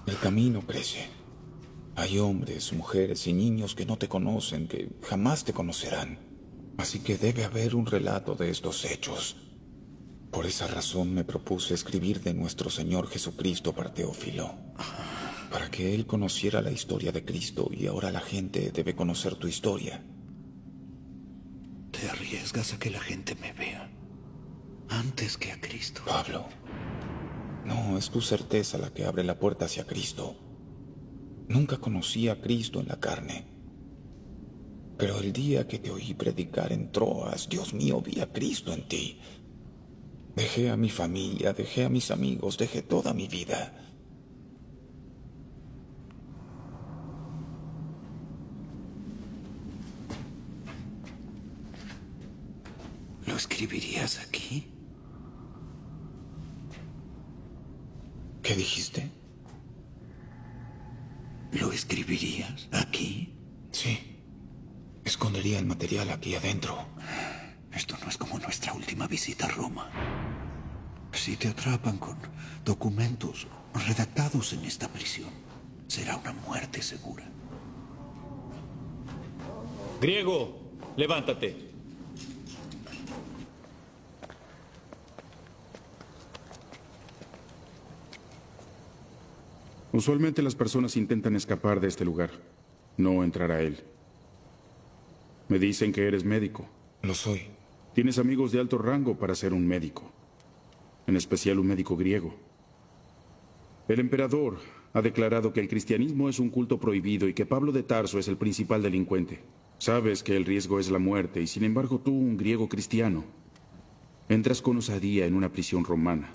El camino crece. Hay hombres, mujeres y niños que no te conocen, que jamás te conocerán. Así que debe haber un relato de estos hechos. Por esa razón me propuse escribir de nuestro Señor Jesucristo para Teófilo, para que él conociera la historia de Cristo, y ahora la gente debe conocer tu historia. Te arriesgas a que la gente me vea antes que a Cristo. Pablo, no, es tu certeza la que abre la puerta hacia Cristo. Nunca conocí a Cristo en la carne, pero el día que te oí predicar en Troas, Dios mío, vi a Cristo en ti. Dejé a mi familia, dejé a mis amigos, dejé toda mi vida. ¿Lo escribirías aquí? ¿Qué dijiste? ¿Lo escribirías aquí? Sí. Escondería el material aquí adentro. Esto no es como nuestra última visita a Roma. Si te atrapan con documentos redactados en esta prisión, será una muerte segura. Griego, levántate. Usualmente las personas intentan escapar de este lugar, no entrar a él. Me dicen que eres médico. Lo soy. Tienes amigos de alto rango para ser un médico, en especial un médico griego. El emperador ha declarado que el cristianismo es un culto prohibido y que Pablo de Tarso es el principal delincuente. Sabes que el riesgo es la muerte y sin embargo tú, un griego cristiano, entras con osadía en una prisión romana.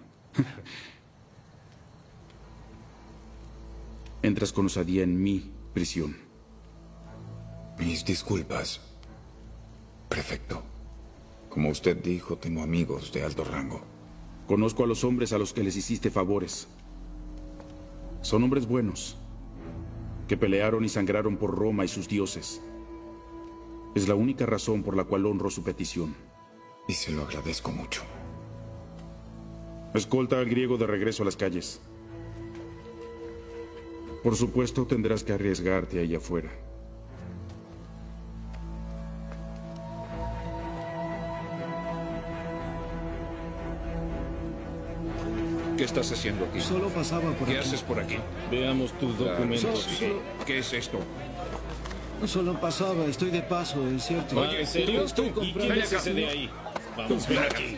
Entras con osadía en mi prisión. Mis disculpas, prefecto. Como usted dijo, tengo amigos de alto rango. Conozco a los hombres a los que les hiciste favores. Son hombres buenos, que pelearon y sangraron por Roma y sus dioses. Es la única razón por la cual honro su petición. Y se lo agradezco mucho. Escolta al griego de regreso a las calles. Por supuesto, tendrás que arriesgarte ahí afuera. ¿Qué estás haciendo aquí? Solo pasaba por aquí. ¿Qué haces por aquí? Veamos tus documentos. ¿Qué es esto? Solo pasaba, estoy de paso, es cierto. Oye, ¿en serio? Estoy ¿Y comprando- quién es ese de ahí? Vamos, ven aquí.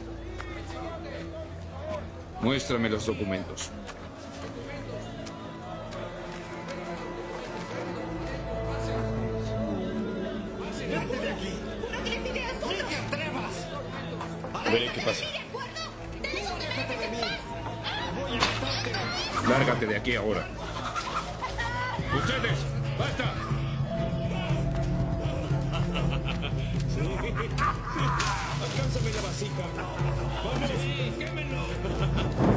Muéstrame los documentos. Veré qué pasa. Lárgate de aquí ahora. ¡Ustedes! ¡Basta! Alcánzame la vasija. ¡Vamos! ¡Sí, quémelo!